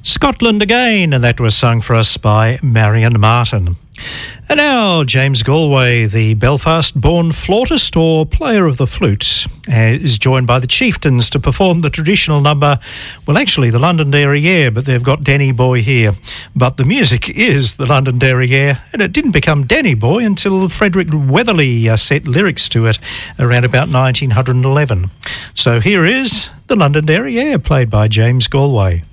Scotland Again, and that was sung for us by Marion Martin. And now James Galway, the Belfast-born flautist or player of the flute, is joined by the Chieftains to perform the traditional number, well actually the London Derriere, but they've got Danny Boy here. But the music is the London Derriere, and it didn't become Danny Boy until Frederick Weatherly set lyrics to it around about 1911. So here is the London Derriere, played by James Galway.